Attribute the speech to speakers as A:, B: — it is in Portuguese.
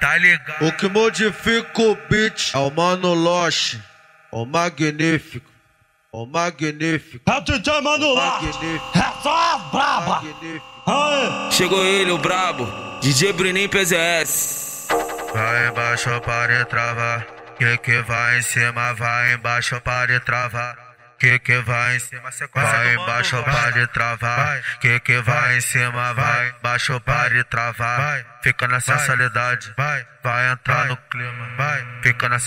A: tá ligado?
B: O que modifica o beat é o Mano Loche, o magnífico, o magnífico.
C: É o DJ Mano Loche, é só as braba. Aê.
D: Chegou ele, o brabo, DJ Bruninho PZS.
A: Vai embaixo para travar, que vai em cima, vai embaixo para travar. Que vai em cima, vai embaixo para travar. Que vai em cima, vai embaixo para travar. Fica na sensualidade, vai entrar no clima, fica na